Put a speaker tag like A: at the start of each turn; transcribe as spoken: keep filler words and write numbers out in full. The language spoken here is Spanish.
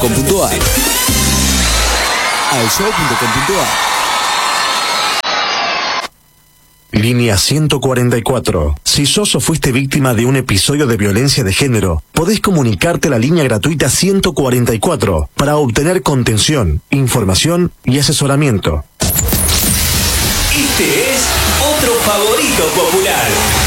A: com punto a r. al show punto com punto a r.
B: Línea ciento cuarenta y cuatro. Si sos o fuiste víctima de un episodio de violencia de género, podés comunicarte a la línea gratuita ciento cuarenta y cuatro para obtener contención, información y asesoramiento.
C: Este es otro favorito popular.